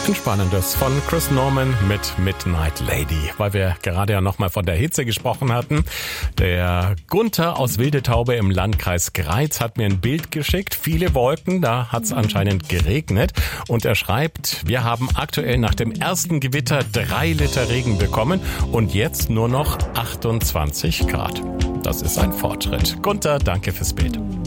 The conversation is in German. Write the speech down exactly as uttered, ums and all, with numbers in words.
Entspannendes von Chris Norman mit Midnight Lady, weil wir gerade ja nochmal von der Hitze gesprochen hatten. Der Gunther aus Wildetaube im Landkreis Greiz hat mir ein Bild geschickt. Viele Wolken, da hat es anscheinend geregnet. Und er schreibt, wir haben aktuell nach dem ersten Gewitter drei Liter Regen bekommen und jetzt nur noch achtundzwanzig Grad. Das ist ein Fortschritt. Gunther, danke fürs Bild.